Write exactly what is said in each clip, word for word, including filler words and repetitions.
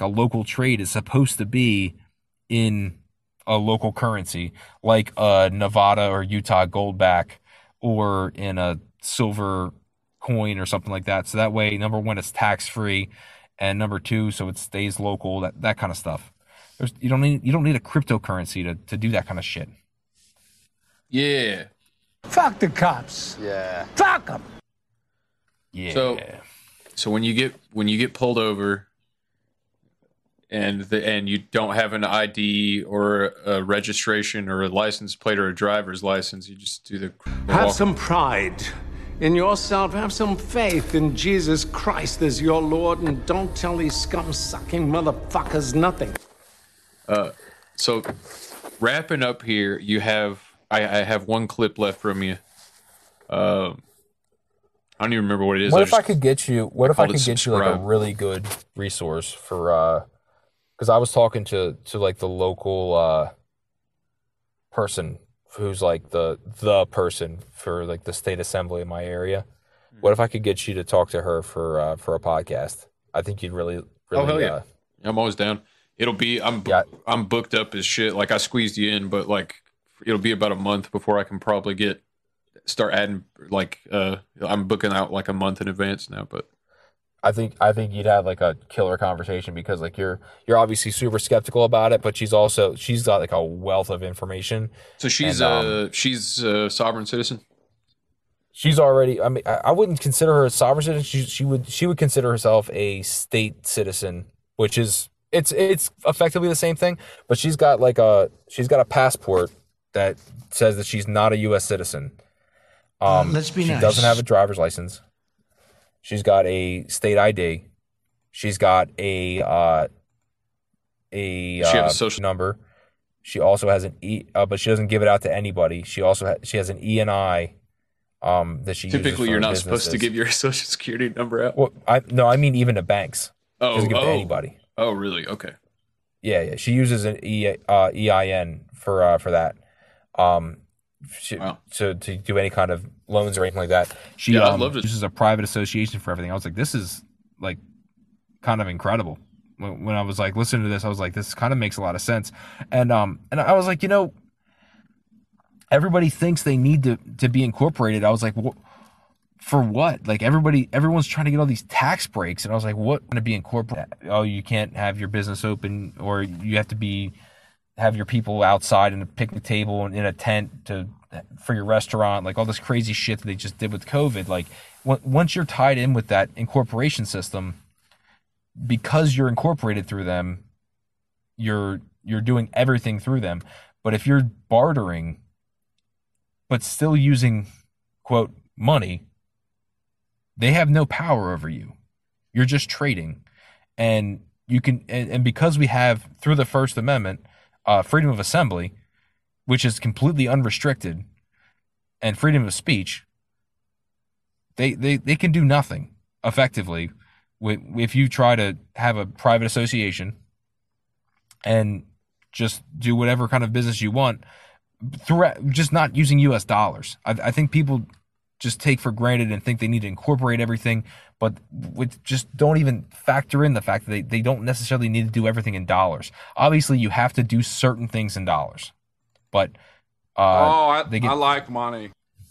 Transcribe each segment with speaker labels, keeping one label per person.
Speaker 1: a local trade is supposed to be in a local currency, like a Nevada or Utah gold back, or in a silver coin or something like that. So that way, number one, it's tax free, and number two, so it stays local. That that kind of stuff. There's you don't need you don't need a cryptocurrency to to do that kind of shit.
Speaker 2: Yeah.
Speaker 3: Fuck the cops.
Speaker 4: Yeah.
Speaker 3: Fuck them.
Speaker 1: Yeah.
Speaker 2: So, so when you get when you get pulled over, and the, and you don't have an I D or a registration or a license plate or a driver's license, you just do the, the
Speaker 3: Have
Speaker 2: walk.
Speaker 3: some pride in yourself. Have some faith in Jesus Christ as your Lord, and don't tell these scum-sucking motherfuckers nothing.
Speaker 2: Uh, so wrapping up here, you have I, I have one clip left from you. Uh, I don't even remember what it is.
Speaker 1: What
Speaker 2: I
Speaker 1: if
Speaker 2: just,
Speaker 1: I could get you? What if I
Speaker 2: called
Speaker 1: could
Speaker 2: it
Speaker 1: get you like a
Speaker 2: subscribe.
Speaker 1: really good resource for? uh Because I was talking to to like the local uh person who's like the the person for like the state assembly in my area. What if I could get you to talk to her for uh, for a podcast? I think you'd really really.
Speaker 2: Oh hell yeah!
Speaker 1: Uh,
Speaker 2: I'm always down. It'll be I'm
Speaker 1: Yeah.
Speaker 2: I'm booked up as shit. Like I squeezed you in, but like it'll be about a month before I can probably get start adding like uh I'm booking out like a month in advance now. But
Speaker 1: I think I think you'd have like a killer conversation because like you're you're obviously super skeptical about it, but she's also she's got like a wealth of information.
Speaker 2: so she's
Speaker 1: And,
Speaker 2: uh
Speaker 1: um,
Speaker 2: she's a sovereign citizen.
Speaker 1: She's already. I mean, I I wouldn't consider her a sovereign citizen. She, she would. She would consider herself a state citizen, which is it's it's effectively the same thing. But she's got like a she's got a passport that says that she's not a U S citizen. Um,
Speaker 3: Let's be
Speaker 1: she
Speaker 3: nice.
Speaker 1: doesn't have a driver's license. She's got a state I D. She's got a uh, a
Speaker 2: Does she have a
Speaker 1: uh,
Speaker 2: social-
Speaker 1: number. She also has an E, uh, but she doesn't give it out to anybody. She also ha- she has an E and I. Um, that she uses
Speaker 2: Typically,
Speaker 1: for
Speaker 2: you're not
Speaker 1: businesses.
Speaker 2: supposed to give your social security number out.
Speaker 1: Well, I no, I mean even to banks. She
Speaker 2: Oh,
Speaker 1: doesn't give it
Speaker 2: oh,
Speaker 1: to anybody.
Speaker 2: oh, really? Okay.
Speaker 1: Yeah, yeah. She uses an E uh, E I N for uh, for that. Um, she,
Speaker 2: Wow.
Speaker 1: to to do any kind of loans or anything like that. She
Speaker 2: Yeah, I'd
Speaker 1: um,
Speaker 2: love to-
Speaker 1: uses a private association for everything. I was like, this is like kind of incredible. When, when I was like listening to this, I was like, this kind of makes a lot of sense. And um, and I was like, you know, everybody thinks they need to to be incorporated. I was like, well, for what? Like everybody, everyone's trying to get all these tax breaks, and I was like, what? Going to be incorporated? Oh, you can't have your business open, or you have to be have your people outside in a picnic table and in a tent to for your restaurant, like all this crazy shit that they just did with COVID. Like w- once you're tied in with that incorporation system, because you're incorporated through them, you're you're doing everything through them. But if you're bartering, but still using quote money, they have no power over you. You're just trading, and you can and, and because we have through the First Amendment uh, freedom of assembly, which is completely unrestricted, and freedom of speech, they they, they can do nothing effectively if you try to have a private association and just do whatever kind of business you want through just not using U S dollars. I, I think people just take for granted and think they need to incorporate everything, but with just don't even factor in the fact that they, they don't necessarily need to do everything in dollars. Obviously, you have to do certain things in dollars, but uh,
Speaker 5: oh, I,
Speaker 1: they get,
Speaker 5: I like money.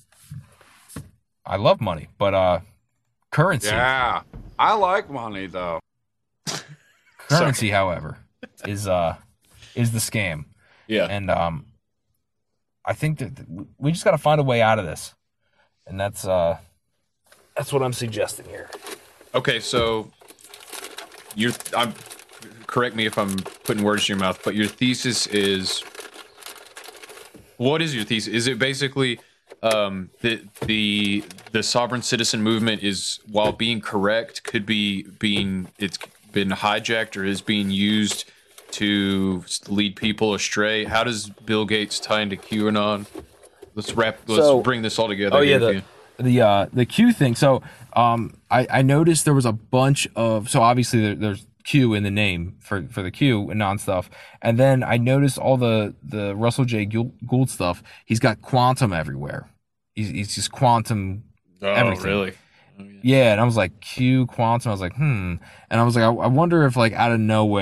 Speaker 1: I love money, but uh, currency.
Speaker 5: Yeah, I like money though.
Speaker 1: Currency, however, is uh is the scam.
Speaker 2: Yeah.
Speaker 1: And um, I think that we just got to find a way out of this, and that's uh that's what I'm suggesting here.
Speaker 2: Okay, so you're I'm correct me if I'm putting words in your mouth, but your thesis is what is your thesis? Is it basically um, the the the sovereign citizen movement is, while being correct, could be being it's been hijacked or is being used to lead people astray? How does Bill Gates tie into QAnon? Let's wrap. Let's
Speaker 1: So-
Speaker 2: bring this all together.
Speaker 1: Oh yeah,
Speaker 2: here.
Speaker 1: the the uh, the Q thing. So um, I I noticed there was a bunch of so obviously there, there's Q in the name for for the Q and non stuff, and then I noticed all the the Russell J Gould stuff. He's got quantum everywhere. He's he's just quantum
Speaker 2: Oh,
Speaker 1: everything.
Speaker 2: really?
Speaker 1: Yeah, and I was like Q quantum. I was like hmm, and I was like I, I wonder if like out of nowhere.